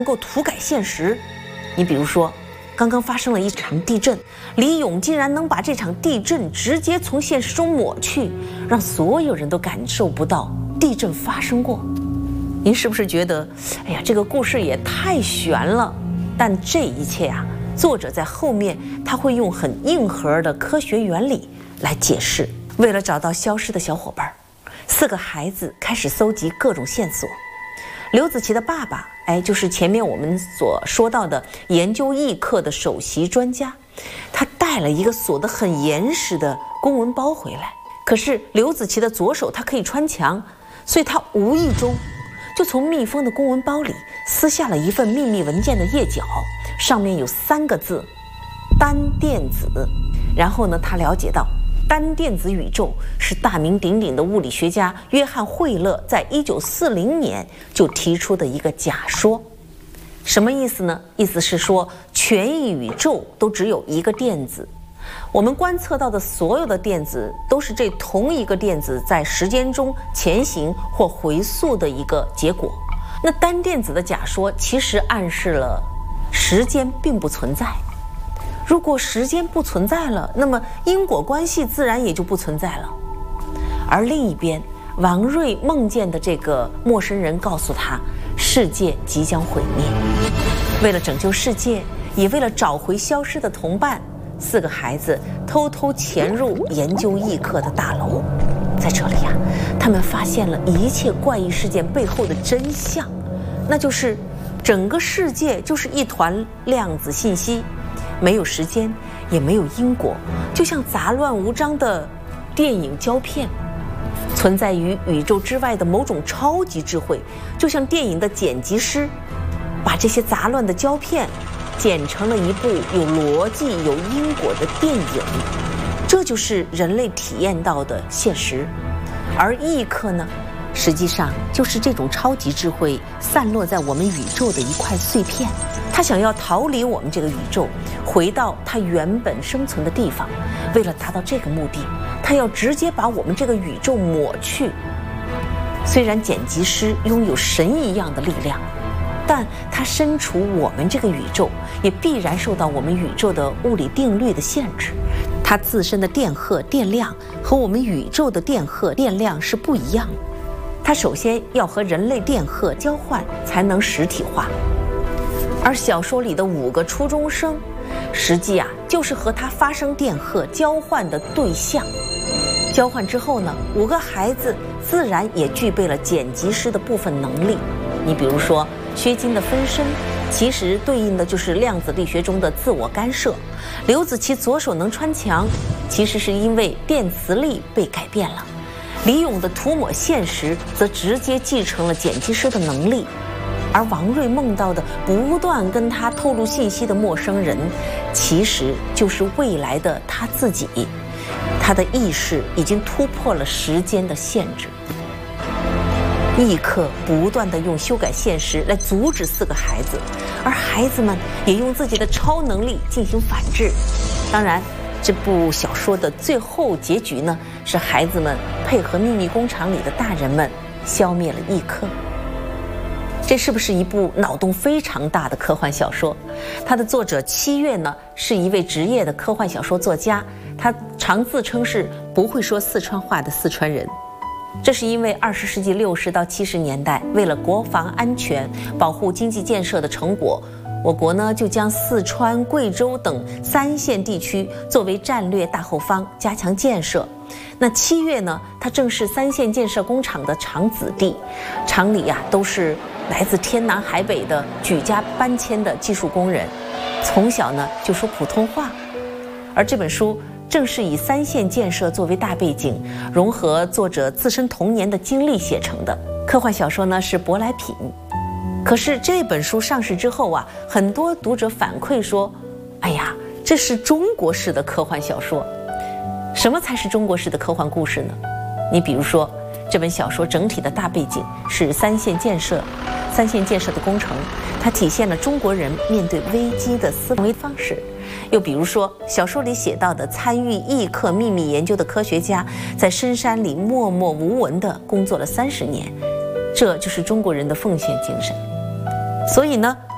能够涂改现实。你比如说，刚刚发生了一场地震，李咏竟然能把这场地震直接从现实中抹去，让所有人都感受不到地震发生过。您是不是觉得，哎呀，这个故事也太悬了？但这一切啊，作者在后面他会用很硬核的科学原理来解释。为了找到消失的小伙伴，4个孩子开始搜集各种线索。刘子琪的爸爸，就是前面我们所说到的研究异课的首席专家，他带了一个锁得很严实的公文包回来。可是刘子琪的左手他可以穿墙，所以他无意中就从密封的公文包里撕下了一份秘密文件的页角，上面有3个字：单电子。然后呢，他了解到单电子宇宙是大名鼎鼎的物理学家约翰惠勒在1940年就提出的一个假说。什么意思呢？意思是说，全宇宙都只有一个电子，我们观测到的所有的电子都是这同一个电子在时间中前行或回溯的一个结果。那单电子的假说其实暗示了时间并不存在。如果时间不存在了，那么因果关系自然也就不存在了。而另一边，王瑞梦见的这个陌生人告诉他，世界即将毁灭。为了拯救世界，也为了找回消失的同伴，4个孩子偷偷潜入研究异课的大楼。在这里呀，他们发现了一切怪异事件背后的真相，那就是整个世界就是一团量子信息，没有时间，也没有因果，就像杂乱无章的电影胶片。存在于宇宙之外的某种超级智慧，就像电影的剪辑师，把这些杂乱的胶片剪成了一部有逻辑、有因果的电影。这就是人类体验到的现实。而异课呢，实际上就是这种超级智慧散落在我们宇宙的一块碎片。他想要逃离我们这个宇宙，回到他原本生存的地方。为了达到这个目的，他要直接把我们这个宇宙抹去。虽然剪辑师拥有神一样的力量，但他身处我们这个宇宙，也必然受到我们宇宙的物理定律的限制。它自身的电荷、电量和我们宇宙的电荷、电量是不一样的。它首先要和人类电荷交换，才能实体化。而小说里的5个初中生，实际就是和他发生电荷交换的对象。交换之后呢，5个孩子自然也具备了剪辑师的部分能力。你比如说，薛金的分身，其实对应的就是量子力学中的自我干涉。刘子琪左手能穿墙，其实是因为电磁力被改变了。李咏的涂抹现实，则直接继承了剪辑师的能力。而王瑞梦到的不断跟他透露信息的陌生人，其实就是未来的他自己。他的意识已经突破了时间的限制。异课不断地用修改现实来阻止4个孩子，而孩子们也用自己的超能力进行反制。当然，这部小说的最后结局呢，是孩子们配合秘密工厂里的大人们消灭了异课。这是不是一部脑洞非常大的科幻小说？它的作者七月呢，是一位职业的科幻小说作家，他常自称是不会说四川话的四川人。这是因为20世纪60到70年代，为了国防安全、保护经济建设的成果，我国呢就将四川、贵州等3线地区作为战略大后方，加强建设。那7月呢，他正是3线建设工厂的厂子弟，厂里都是来自天南海北的举家搬迁的技术工人，从小呢就说普通话。而这本书正是以3线建设作为大背景，融合作者自身童年的经历写成的科幻小说呢，是舶来品。可是这本书上市之后很多读者反馈说，哎呀，这是中国式的科幻小说。什么才是中国式的科幻故事呢？你比如说，这本小说整体的大背景是3线建设的工程，它体现了中国人面对危机的思维方式。又比如说，小说里写到的参与异课秘密研究的科学家，在深山里默默无闻地工作了30年，这就是中国人的奉献精神。所以呢，